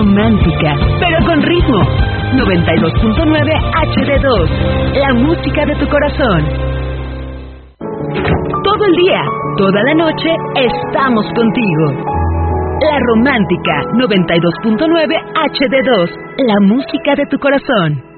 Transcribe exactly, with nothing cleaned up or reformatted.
romántica, pero con ritmo. noventa y dos punto nueve H D dos, la música de tu corazón. Todo el día, toda la noche, estamos contigo. La Romántica, noventa y dos punto nueve H D dos, la música de tu corazón.